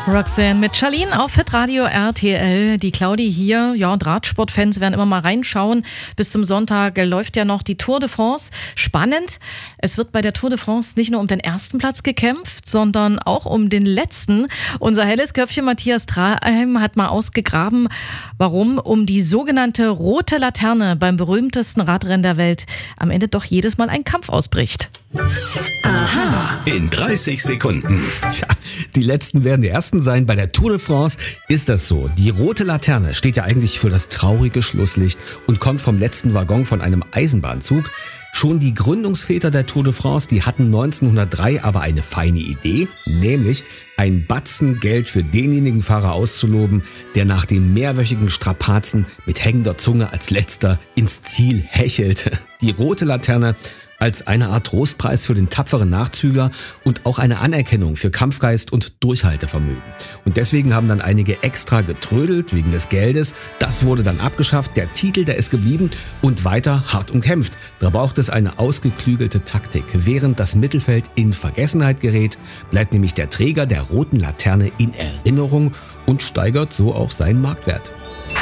Roxanne mit Charlene auf Hitradio RTL. Die Claudi hier. Ja, und Radsportfans werden immer mal reinschauen. Bis zum Sonntag läuft ja noch die Tour de France. Spannend. Es wird bei der Tour de France nicht nur um den ersten Platz gekämpft, sondern auch um den letzten. Unser helles Köpfchen Matthias Traheim hat mal ausgegraben, warum um die sogenannte rote Laterne beim berühmtesten Radrennen der Welt am Ende doch jedes Mal ein Kampf ausbricht. Aha. In 30 Sekunden. Tja, die Letzten werden die Ersten sein. Bei der Tour de France ist das so. Die rote Laterne steht ja eigentlich für das traurige Schlusslicht und kommt vom letzten Waggon von einem Eisenbahnzug. Schon die Gründungsväter der Tour de France, die hatten 1903 aber eine feine Idee, nämlich ein Batzen Geld für denjenigen Fahrer auszuloben, der nach den mehrwöchigen Strapazen mit hängender Zunge als letzter ins Ziel hechelte. Die rote Laterne als eine Art Trostpreis für den tapferen Nachzügler und auch eine Anerkennung für Kampfgeist und Durchhaltevermögen. Und deswegen haben dann einige extra getrödelt wegen des Geldes. Das wurde dann abgeschafft, der Titel, der ist geblieben und weiter hart umkämpft. Da braucht es eine ausgeklügelte Taktik. Während das Mittelfeld in Vergessenheit gerät, bleibt nämlich der Träger der roten Laterne in Erinnerung und steigert so auch seinen Marktwert.